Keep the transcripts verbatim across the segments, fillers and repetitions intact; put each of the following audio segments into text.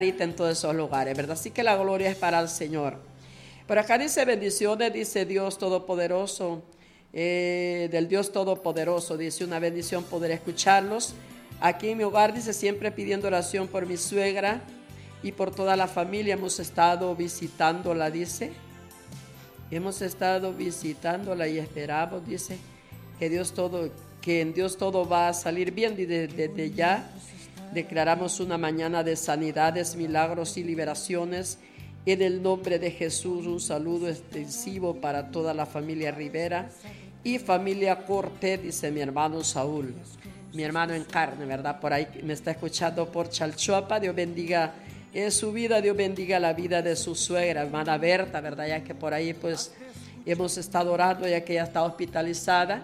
en todos esos lugares, ¿verdad? Así que la gloria es para el Señor. Por acá dice bendiciones, dice Dios Todopoderoso, eh, del Dios Todopoderoso, dice una bendición poder escucharlos. Aquí en mi hogar dice siempre pidiendo oración por mi suegra y por toda la familia. Hemos estado visitándola, dice. Hemos estado visitándola y esperamos, dice, que Dios todo, que en Dios todo va a salir bien. Y desde, desde ya declaramos una mañana de sanidades, milagros y liberaciones. En el nombre de Jesús, un saludo extensivo para toda la familia Rivera y familia Cortés, dice mi hermano Saúl, mi hermano en carne, ¿verdad? Por ahí me está escuchando por Chalchuapa. Dios bendiga en su vida, Dios bendiga la vida de su suegra, hermana Berta, ¿verdad? Ya que por ahí pues hemos estado orando, ya que ella está hospitalizada.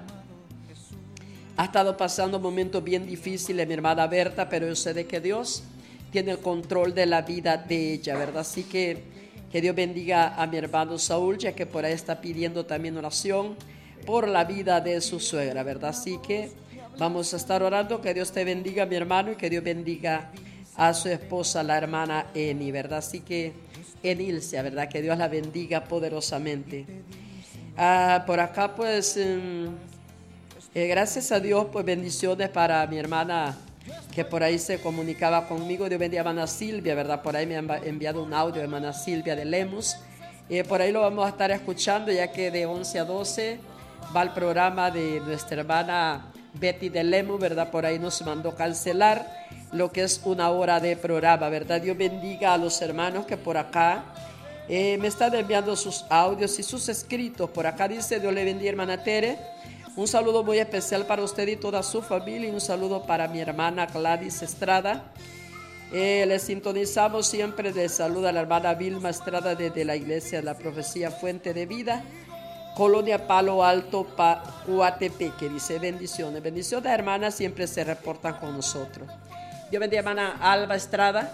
Ha estado pasando momentos bien difíciles mi hermana Berta, pero yo sé de que Dios tiene el control de la vida de ella, ¿verdad? Así que que Dios bendiga a mi hermano Saúl, ya que por ahí está pidiendo también oración por la vida de su suegra, ¿verdad? Así que vamos a estar orando, que Dios te bendiga, mi hermano, y que Dios bendiga a su esposa, la hermana Eni, ¿verdad? Así que Enilcia, ¿verdad? Que Dios la bendiga poderosamente. Ah, por acá, pues, eh, eh, gracias a Dios, pues, bendiciones para mi hermana que por ahí se comunicaba conmigo. Dios bendiga a hermana Silvia, ¿verdad? Por ahí me ha enviado un audio de hermana Silvia de Lemus. Eh, por ahí lo vamos a estar escuchando, ya que de once a doce va el programa de nuestra hermana Betty de Lemus, ¿verdad? Por ahí nos mandó cancelar lo que es una hora de programa, ¿verdad? Dios bendiga a los hermanos que por acá eh, me están enviando sus audios y sus escritos. Por acá dice: Dios le bendiga, hermana Tere. Un saludo muy especial para usted y toda su familia, y un saludo para mi hermana Gladys Estrada. Eh, le sintonizamos siempre. De saluda a la hermana Vilma Estrada desde la iglesia de la Profecía Fuente de Vida, Colonia Palo Alto, pa, Coatepeque. Dice bendiciones. Bendiciones, hermanas, siempre se reportan con nosotros. Dios bendiga, hermana Alba Estrada.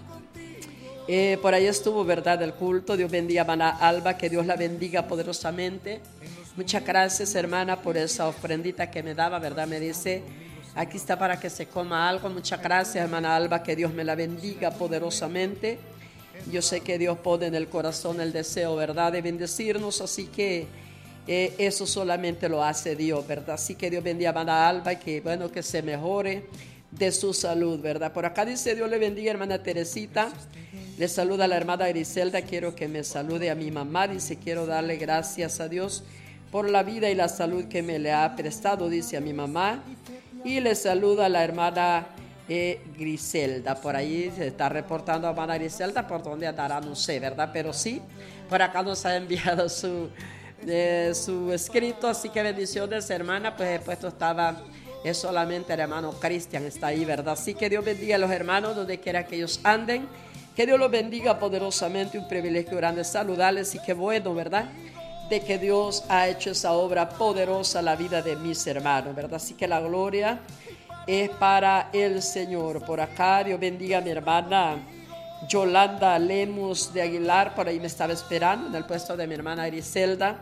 Eh, por ahí estuvo, ¿verdad?, el culto. Dios bendiga, hermana Alba, que Dios la bendiga poderosamente. Muchas gracias, hermana, por esa ofrendita que me daba, ¿verdad? Me dice, aquí está para que se coma algo. Muchas gracias, hermana Alba, que Dios me la bendiga poderosamente. Yo sé que Dios pone en el corazón el deseo, ¿verdad?, de bendecirnos, así que eh, eso solamente lo hace Dios, ¿verdad? Así que Dios bendiga a hermana Alba y que, bueno, que se mejore de su salud, ¿verdad? Por acá dice: Dios le bendiga, hermana Teresita. Le saluda a la hermana Griselda. Quiero que me salude a mi mamá. Dice: quiero darle gracias a Dios por la vida y la salud que me le ha prestado, dice a mi mamá. Y le saluda a la hermana eh, Griselda. Por ahí se está reportando a hermana Griselda, por donde andará, no sé, ¿verdad? Pero sí, por acá nos ha enviado su, eh, su escrito. Así que bendiciones, hermana. Pues puesto estaba es solamente el hermano Cristian, está ahí, ¿verdad? Así que Dios bendiga a los hermanos donde quiera que ellos anden. Que Dios los bendiga poderosamente. Un privilegio grande saludarles, y qué bueno, ¿verdad?, de que Dios ha hecho esa obra poderosa en la vida de mis hermanos, ¿verdad? Así que la gloria es para el Señor. Por acá, Dios bendiga a mi hermana Yolanda Lemus de Aguilar. Por ahí me estaba esperando en el puesto de mi hermana Griselda,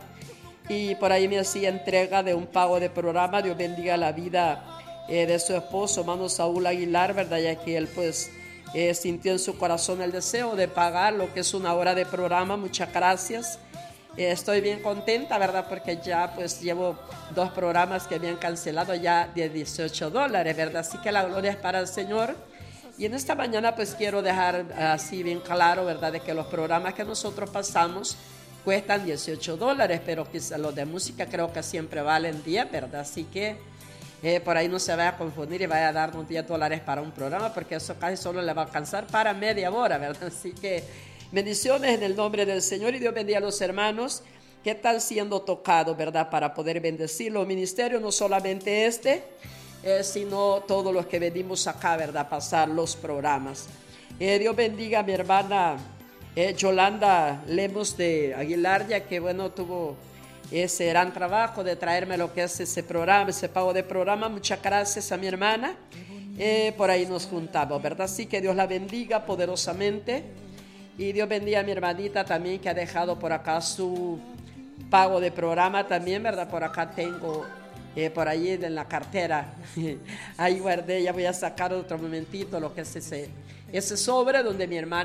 y por ahí me hacía entrega de un pago de programa. Dios bendiga la vida eh, de su esposo, hermano Saúl Aguilar, ¿verdad? Ya que él pues eh, sintió en su corazón el deseo de pagar lo que es una hora de programa. Muchas gracias. Eh, estoy bien contenta, ¿verdad? Porque ya pues llevo dos programas que me han cancelado ya de dieciocho dólares, ¿verdad? Así que la gloria es para el Señor. Y en esta mañana pues quiero dejar así bien claro, ¿verdad?, de que los programas que nosotros pasamos cuestan dieciocho dólares, pero quizás los de música creo que siempre valen diez, ¿verdad? Así que eh, por ahí no se vaya a confundir y vaya a darnos diez dólares para un programa, porque eso casi solo le va a alcanzar para media hora, ¿verdad? Así que bendiciones en el nombre del Señor, y Dios bendiga a los hermanos que están siendo tocados, ¿verdad?, para poder bendecir los ministerios, no solamente este, eh, sino todos los que venimos acá, ¿verdad?, pasar los programas. Eh, Dios bendiga a mi hermana eh, Yolanda Lemos de Aguilar, ya que, bueno, tuvo ese gran trabajo de traerme lo que es ese programa, ese pago de programa. Muchas gracias a mi hermana. Eh, por ahí nos juntamos, ¿verdad? Así que Dios la bendiga poderosamente. Y Dios bendiga a mi hermanita también, que ha dejado por acá su pago de programa también, ¿verdad? Por acá tengo, eh, por ahí en la cartera, ahí guardé. Ya voy a sacar otro momentito lo que es ese, ese sobre donde mi hermana